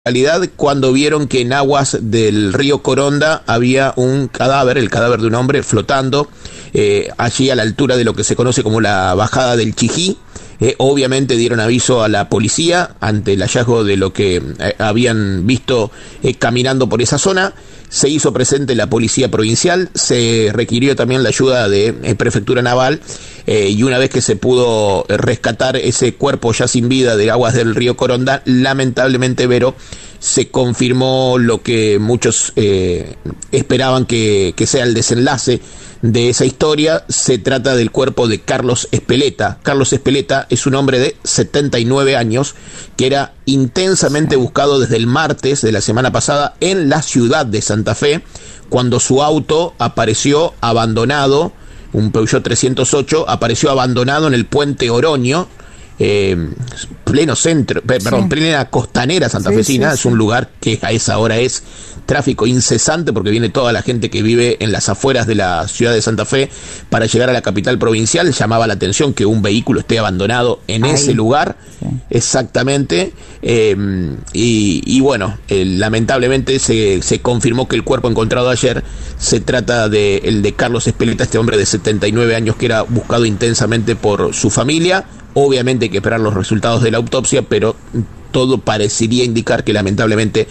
realidad cuando vieron que en aguas del río Coronda había un cadáver, el cadáver de un hombre flotando allí a la altura de lo que se conoce como la bajada del Chijí. Obviamente dieron aviso a la policía ante el hallazgo de lo que habían visto caminando por esa zona. Se hizo presente la policía provincial, se requirió también la ayuda de Prefectura Naval, y una vez que se pudo rescatar ese cuerpo ya sin vida de aguas del río Coronda, lamentablemente, Vero, se confirmó lo que muchos esperaban que sea el desenlace de esa historia. Se trata del cuerpo de Carlos Espeleta. Carlos Espeleta es un hombre de 79 años que era intensamente buscado desde el martes de la semana pasada en la ciudad de Santa Fe, cuando su auto apareció abandonado, un Peugeot 308, apareció abandonado en el puente Oroño, pleno centro, plena costanera santafesina. Es un lugar que a esa hora es tráfico incesante porque viene toda la gente que vive en las afueras de la ciudad de Santa Fe para llegar a la capital provincial. Llamaba la atención que un vehículo esté abandonado en ese lugar. Exactamente. Y bueno, lamentablemente se confirmó que el cuerpo encontrado ayer se trata el de Carlos Espeleta, este hombre de 79 años que era buscado intensamente por su familia. Obviamente hay que esperar los resultados de la autopsia, pero todo parecería indicar que lamentablemente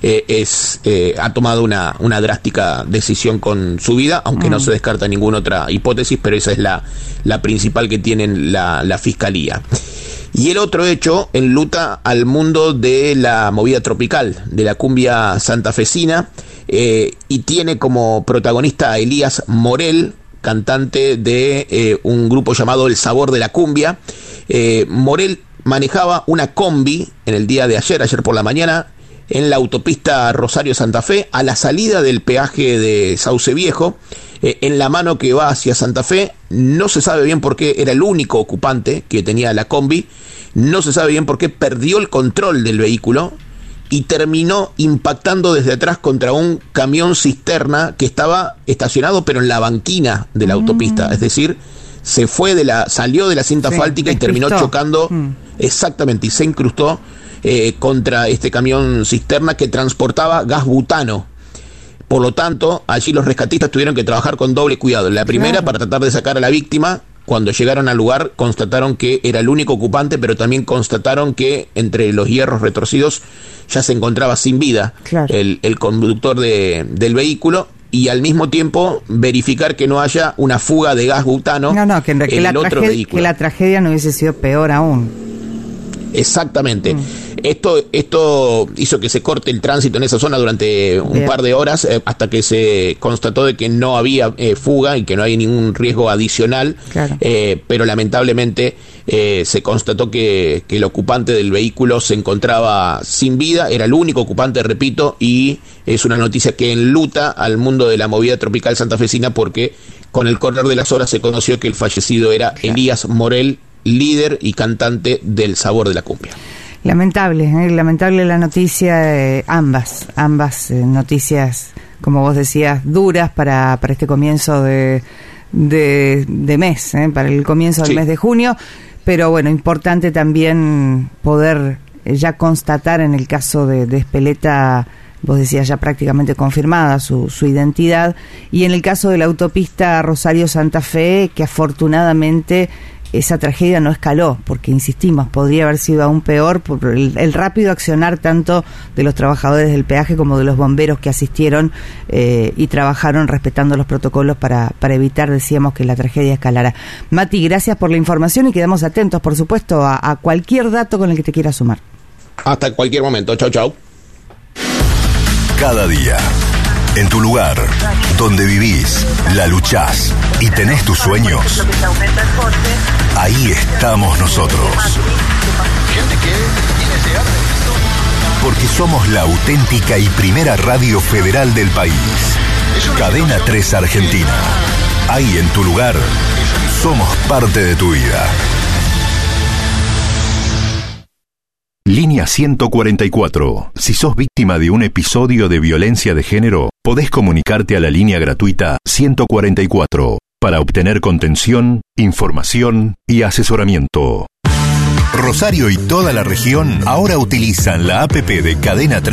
ha tomado una drástica decisión con su vida, aunque no se descarta ninguna otra hipótesis, pero esa es la principal que tienen la Fiscalía. Y el otro hecho enluta al mundo de la movida tropical, de la cumbia santafesina, y tiene como protagonista a Elías Morel, cantante de un grupo llamado El Sabor de la Cumbia. Morel manejaba una combi en el día de ayer por la mañana, en la autopista Rosario-Santa Fe, a la salida del peaje de Sauce Viejo, en la mano que va hacia Santa Fe. No se sabe bien por qué, era el único ocupante que tenía la combi, no se sabe bien por qué perdió el control del vehículo y terminó impactando desde atrás contra un camión cisterna que estaba estacionado pero en la banquina de la autopista, es decir, salió de la cinta asfáltica y terminó chocando exactamente, y se incrustó contra este camión cisterna que transportaba gas butano. Por lo tanto, allí los rescatistas tuvieron que trabajar con doble cuidado. La primera, para tratar de sacar a la víctima. Cuando llegaron al lugar constataron que era el único ocupante, pero también constataron que entre los hierros retorcidos ya se encontraba sin vida el conductor del vehículo, y al mismo tiempo verificar que no haya una fuga de gas butano en el otro vehículo. Que la tragedia no hubiese sido peor aún. Exactamente. Esto hizo que se corte el tránsito en esa zona durante un par de horas, hasta que se constató de que no había fuga y que no hay ningún riesgo adicional, pero lamentablemente se constató que el ocupante del vehículo se encontraba sin vida, era el único ocupante, repito, y es una noticia que enluta al mundo de la movida tropical santafesina, porque con el correr de las horas se conoció que el fallecido era Elías Morel, líder y cantante del Sabor de la Cumbia. Lamentable la noticia, ambas noticias, como vos decías, duras para este comienzo de mes, para el comienzo del mes de junio, pero bueno, importante también poder ya constatar en el caso de Espeleta, vos decías ya prácticamente confirmada su identidad, y en el caso de la autopista Rosario-Santa Fe, que afortunadamente esa tragedia no escaló, porque insistimos, podría haber sido aún peor por el rápido accionar tanto de los trabajadores del peaje como de los bomberos que asistieron y trabajaron respetando los protocolos para evitar, decíamos, que la tragedia escalara. Mati, gracias por la información y quedamos atentos, por supuesto, a cualquier dato con el que te quieras sumar. Hasta cualquier momento. Chau. Cada día, en tu lugar, donde vivís, la luchás y tenés tus sueños, ahí estamos nosotros. Porque somos la auténtica y primera radio federal del país. Cadena 3 Argentina. Ahí en tu lugar, somos parte de tu vida. Línea 144. Si sos víctima de un episodio de violencia de género, podés comunicarte a la línea gratuita 144 para obtener contención, información y asesoramiento. Rosario y toda la región ahora utilizan la APP de Cadena 3